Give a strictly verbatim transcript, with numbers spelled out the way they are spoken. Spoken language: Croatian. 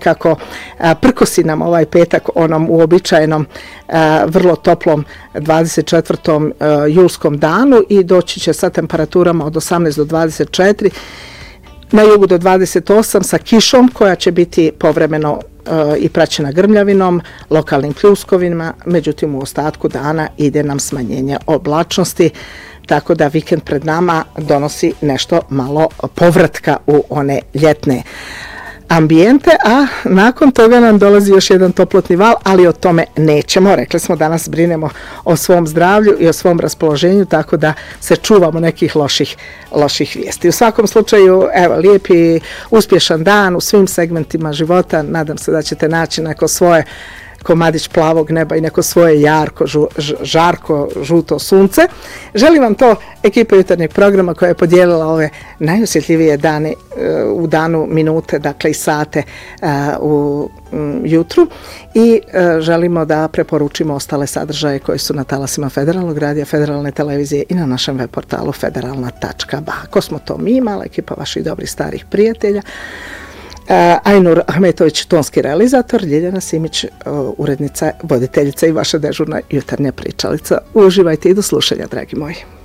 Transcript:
nekako a, prkosi nam ovaj petak onom uobičajenom a, vrlo toplom dvadeset četvrtom a, julskom danu i doći će sa temperaturama od osamnaest do dvadeset četiri, na jugu do dvadeset osam sa kišom koja će biti povremeno i praćena grmljavinom, lokalnim pljuskovima, međutim u ostatku dana ide nam smanjenje oblačnosti, tako da vikend pred nama donosi nešto malo povratka u one ljetne ambijente, a nakon toga nam dolazi još jedan toplotni val, ali o tome nećemo. Rekli smo danas brinemo o svom zdravlju i o svom raspoloženju, tako da se čuvamo nekih loših, loših vijesti. U svakom slučaju, evo, lijep i uspješan dan u svim segmentima života. Nadam se da ćete naći neko svoje komadić plavog neba i neko svoje jarko, žu, žarko, žuto sunce. Želim vam to ekipa jutarnjeg programa koja je podijelila ove najosjetljivije dane u danu, minute, dakle i sate u jutru i želimo da preporučimo ostale sadržaje koji su na talasima Federalnog radija, Federalne televizije i na našem web portalu federalna tačka ba. Ako smo to mi, mala ekipa vaših dobrih starih prijatelja, Uh, Ajnur Ahmetović, tonski realizator, Ljiljana Simić, uh, urednica, voditeljica i vaša dežurna jutarnja pričalica. Uživajte i do slušanja, dragi moji.